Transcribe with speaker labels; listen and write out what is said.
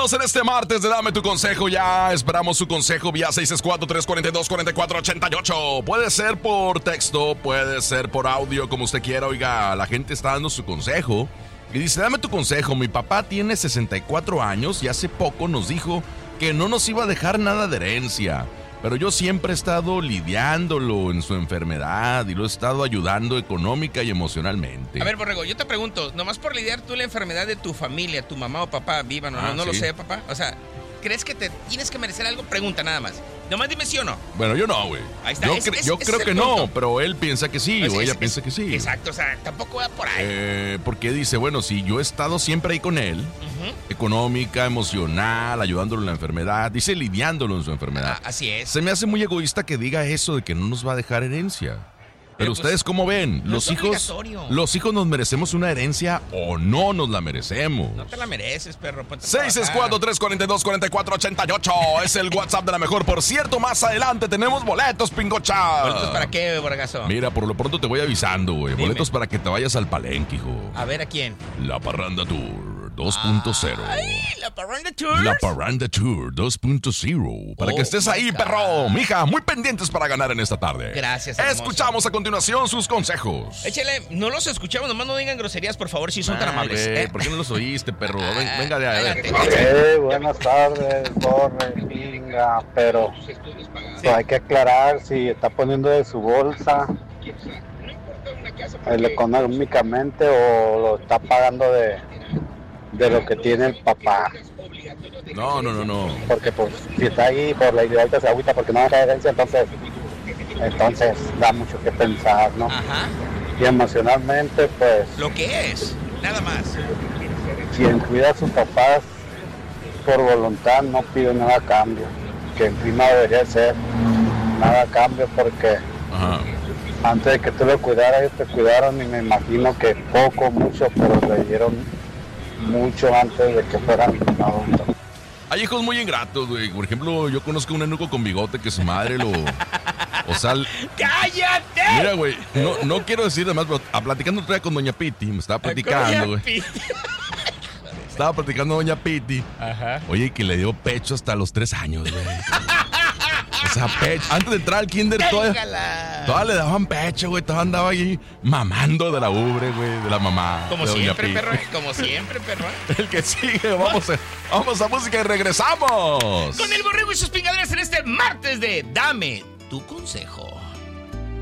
Speaker 1: Estamos en este martes de Dame tu Consejo. Ya esperamos su consejo vía 664-342-4488. Puede ser por texto, puede ser por audio, como usted quiera. Oiga, la gente está dando su consejo. Y dice, dame tu consejo. Mi papá tiene 64 años y hace poco nos dijo que no nos iba a dejar nada de herencia. Pero yo siempre he estado lidiándolo en su enfermedad y lo he estado ayudando económica y emocionalmente.
Speaker 2: A ver, Borrego, yo te pregunto, nomás por lidiar tú la enfermedad de tu familia, tu mamá o papá, vivan o no
Speaker 1: sí.
Speaker 2: lo sé, papá. O sea, ¿crees que te tienes que merecer algo? Pregunta nada más. Nomás dime sí o no.
Speaker 1: Bueno, yo no, güey.
Speaker 2: Ahí está.
Speaker 1: Yo creo que no, pero él piensa que sí, o ella piensa que sí.
Speaker 2: Exacto, o sea, tampoco va por ahí.
Speaker 1: Porque dice, bueno, si yo he estado siempre ahí con él, económica, emocional, ayudándolo en la enfermedad, dice lidiándolo en su enfermedad.
Speaker 2: Así es.
Speaker 1: Se me hace muy egoísta que diga eso de que no nos va a dejar herencia. Pero
Speaker 2: pues,
Speaker 1: ustedes, ¿cómo ven?
Speaker 2: no
Speaker 1: ¿Los
Speaker 2: es
Speaker 1: hijos nos merecemos una herencia o no nos la merecemos?
Speaker 2: No te la mereces, perro.
Speaker 1: 664-342-4488 es el WhatsApp de la mejor. Por cierto, más adelante tenemos boletos, Pingocha.
Speaker 2: ¿Boletos para qué, Borgazo?
Speaker 1: Mira, por lo pronto te voy avisando, güey. Boletos para que te vayas al Palenque, hijo.
Speaker 2: A ver, ¿a quién?
Speaker 1: La Parranda Tour 2.0.
Speaker 2: ¡Ay, la Parranda Tour!
Speaker 1: La Parranda Tour 2.0. Para que estés ahí, perro. Mija, muy pendientes para ganar en esta tarde.
Speaker 2: Gracias, hermoso.
Speaker 1: Escuchamos a continuación sus consejos.
Speaker 2: Échale, no los escuchamos, nomás no digan groserías, por favor, si son tan amables.
Speaker 1: ¿Por qué no los oíste, perro? Venga de ahí.
Speaker 3: Buenas tardes, Borre, Pinga, pero hay que aclarar si está poniendo de su bolsa económicamente o lo está pagando de lo que tiene el papá.
Speaker 1: No.
Speaker 3: Porque pues si está ahí por la idea se agüita porque no deja herencia, entonces da mucho que pensar, ¿no?
Speaker 2: Ajá.
Speaker 3: Y emocionalmente, pues...
Speaker 2: Lo que es, nada más.
Speaker 3: Quien cuida a sus papás por voluntad no pide nada a cambio. Que encima debería ser nada a cambio porque...
Speaker 1: Ajá.
Speaker 3: Antes de que tú lo cuidaras, ellos te cuidaron y me imagino que poco, mucho, pero le dieron mucho antes de que fueran adultos.
Speaker 1: Hay hijos muy ingratos, güey. Por ejemplo, yo conozco un enuco con bigote que su madre lo... O sea...
Speaker 2: ¡Cállate!
Speaker 1: Mira, güey, no quiero decir nada más, pero platicando otra vez con Doña Piti, me estaba platicando, güey. Estaba platicando Doña Piti.
Speaker 2: Ajá.
Speaker 1: Oye, que le dio pecho hasta los 3 años, güey. O sea, pecho. Antes de entrar al kinder, todavía le daban pecho, güey. Todavía andaba ahí mamando de la ubre, güey, de la mamá.
Speaker 2: Como siempre, perro. Como siempre, perro.
Speaker 1: El que sigue, vamos a música y regresamos.
Speaker 2: Con el Borrego y sus pingaderas en este martes de Dame tu Consejo.